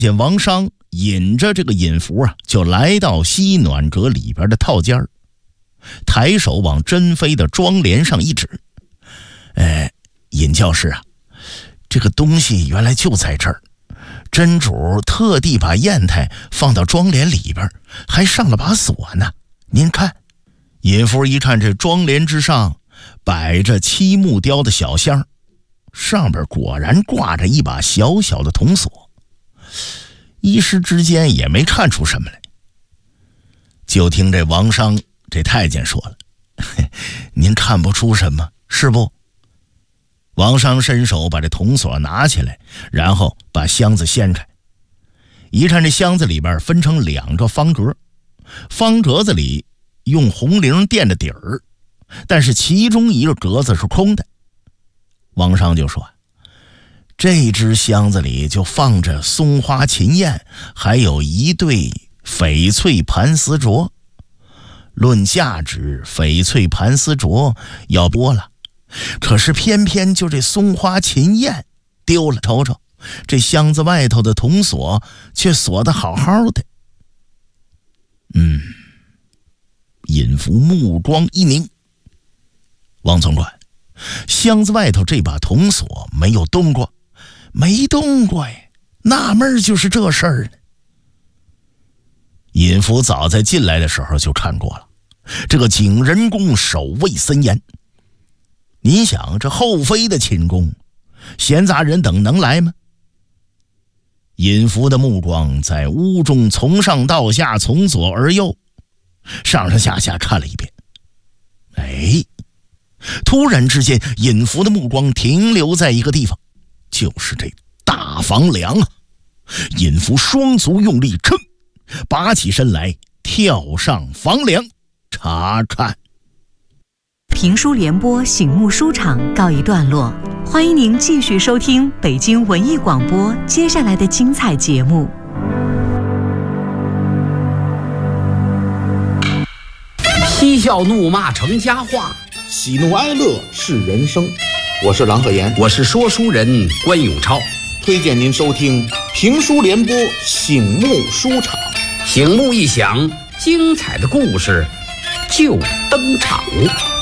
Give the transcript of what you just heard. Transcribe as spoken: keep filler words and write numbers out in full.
见王商引着这个尹福啊，就来到西暖阁里边的套间儿，抬手往珍妃的妆帘上一指：“哎，尹教师啊，这个东西原来就在这儿。真主特地把砚台放到妆帘里边，还上了把锁呢。您看。”尹福一看，这妆帘之上摆着漆木雕的小箱，上边果然挂着一把小小的铜锁，一时之间也没看出什么来。就听这王商这太监说了：“您看不出什么是不？”王商伸手把这铜锁拿起来，然后把箱子掀开，一看这箱子里边分成两个方格，方格子里用红铃垫着底儿，但是其中一个格子是空的。王商就说：“这只箱子里就放着松花琴砚，还有一对翡翠盘丝镯。论价值，翡翠盘丝镯要多了，可是偏偏就这松花琴砚丢了。瞅瞅，这箱子外头的铜锁却锁得好好的。”嗯。尹福目光一凝：“王总管，箱子外头这把铜锁没有动过。”“没动过呀，纳闷就是这事儿呢。”尹福早在进来的时候就看过了，这个景仁宫守卫森严。你想这后妃的寝宫，闲杂人等能来吗？尹福的目光在屋中从上到下，从左而右，上上下下看了一遍。哎，突然之间，尹福的目光停留在一个地方，就是这大房梁啊！尹福双足用力，吭，拔起身来，跳上房梁查看。 评书联播醒目书场告一段落，欢迎您继续收听北京文艺广播接下来的精彩节目。 嬉笑怒骂成佳话， 喜怒哀乐是人生。我是郎鹤炎， 我是说书人关永超， 推荐您收听评书联播醒目书场。 醒目一响，精彩的故事就登场。